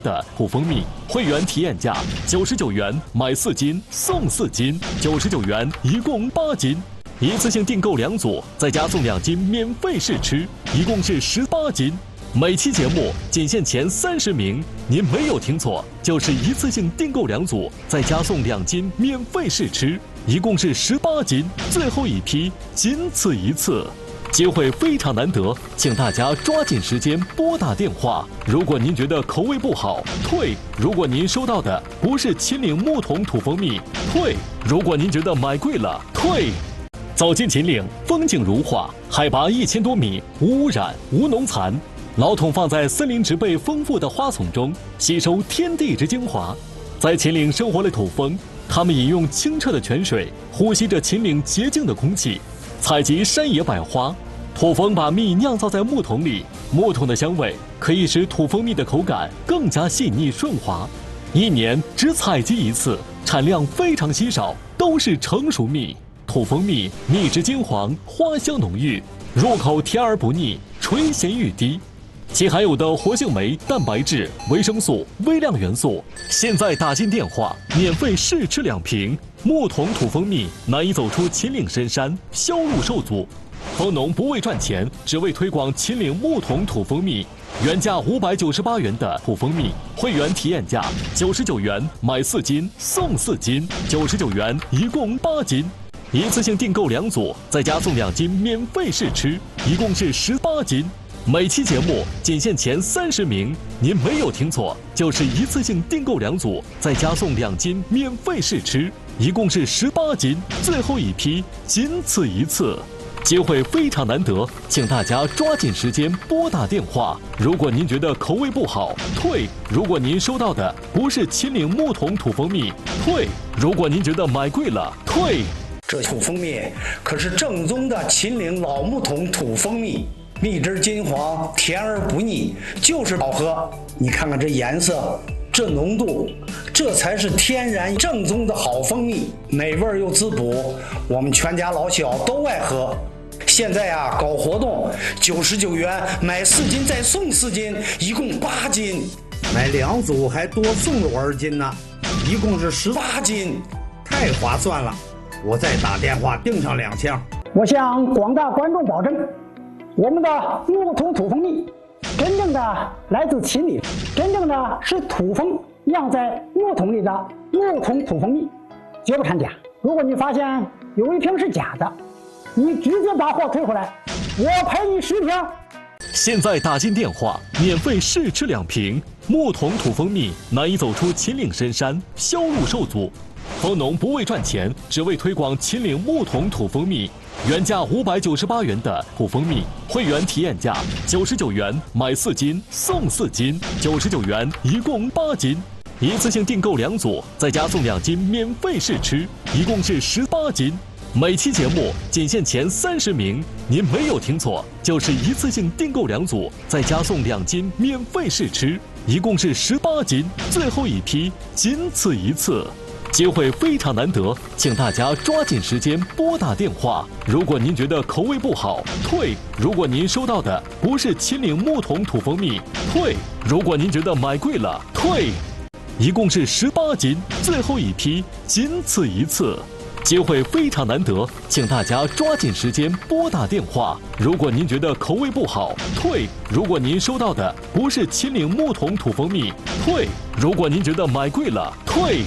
的土蜂蜜会员体验价99元买4斤送4斤，99元一共8斤，一次性订购2组，再加送2斤免费试吃，一共是18斤。每期节目仅限前30名，您没有听错，就是一次性订购2组，再加送2斤免费试吃，一共是18斤，最后一批，仅此一次。机会非常难得，请大家抓紧时间拨打电话。如果您觉得口味不好，退；如果您收到的不是秦岭木桶土蜂蜜，退；如果您觉得买贵了，退。走进秦岭，风景如画，海拔1000多米，无污染，无农残。老桶放在森林植被丰富的花丛中，吸收天地之精华。在秦岭生活的土蜂，它们饮用清澈的泉水，呼吸着秦岭洁净的空气。采集山野百花，土蜂把蜜酿造在木桶里，木桶的香味可以使土蜂蜜的口感更加细腻顺滑。1年只采集1次，产量非常稀少，都是成熟蜜。土蜂蜜蜜质金黄，花香浓郁，入口甜而不腻，垂涎欲滴。其含有的活性酶、蛋白质、维生素、微量元素，现在打进电话，免费试吃2瓶。木桶土蜂蜜难以走出秦岭深山，销路受阻。蜂农不为赚钱，只为推广秦岭木桶土蜂蜜。原价598元的土蜂蜜，会员体验价99元买4斤送4斤，99元一共8斤。一次性订购2组，再加送2斤免费试吃，一共是18斤。每期节目仅限前30名，您没有听错，就是一次性订购2组，再加送2斤免费试吃，一共是18斤，最后一批，仅此一次。机会非常难得，请大家抓紧时间拨打电话。如果您觉得口味不好，退；如果您收到的不是秦岭木桶土蜂蜜，退；如果您觉得买贵了，退。 这土蜂蜜可是正宗的秦岭老木桶土蜂蜜。蜜汁金黄，甜而不腻，就是好喝。你看看这颜色，这浓度，这才是天然正宗的好蜂蜜，美味又滋补，我们全家老小都爱喝。现在啊，搞活动，99元买4斤再送4斤，一共8斤。 买2组还多送了2斤呢，一共是18斤，太划算了。我再打电话订上2箱。 我向广大观众保证，我们的木桶土蜂蜜真正的来自秦岭，真正的是土蜂酿在木桶里的木桶土蜂蜜，绝不掺假。如果你发现有一瓶是假的，你直接把货退回来，我赔你10瓶。 现在打进电话，免费试吃2瓶。木桶土蜂蜜难以走出秦岭深山，销路受阻。蜂农不为赚钱，只为推广秦岭木桶土蜂蜜。原价598元的土蜂蜜，会员体验价99元买4斤送4斤，99元一共8斤。一次性订购2组，再加送2斤免费试吃，一共是18斤。每期节目仅限前30名，您没有听错，就是一次性订购2组，再加送2斤免费试吃，一共是18斤，最后一批，仅此一次。机会非常难得，请大家抓紧时间拨打电话。如果您觉得口味不好，退；如果您收到的不是秦岭木桶土蜂蜜，退；如果您觉得买贵了，退。一共是18斤，最后一批，仅此一次。机会非常难得，请大家抓紧时间拨打电话。如果您觉得口味不好，退；如果您收到的不是秦岭木桶土蜂蜜，退；如果您觉得买贵了，退。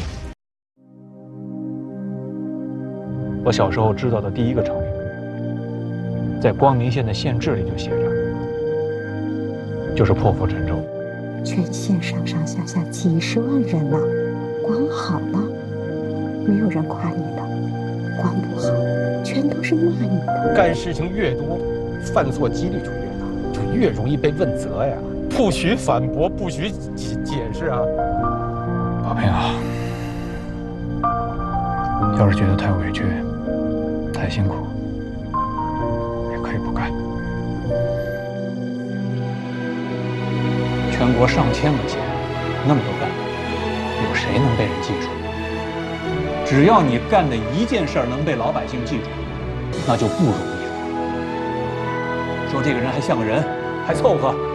我小时候知道的第一个成语，在光明县的县志里就写着，就是破釜沉舟。 全县上上下下几10万人呢，光好了，没有人夸你的；光不好，全都是骂你的。 干事情越多，犯错几率就越大，就越容易被问责呀。不许反驳，不许解释啊！ 宝平啊，要是觉得太委屈、太辛苦，也可以不干。全国上千个街，那么多干部，有谁能被人记住？只要你干的一件事能被老百姓记住，那就不容易了。说这个人还像个人，还凑合。